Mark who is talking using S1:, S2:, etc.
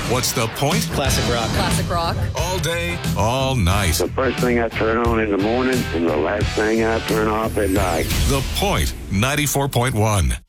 S1: What's the point?
S2: Classic rock.
S3: Classic rock.
S1: All day, all night.
S4: The first thing I turn on in the morning and the last thing I turn off at night.
S1: The Point 94.1.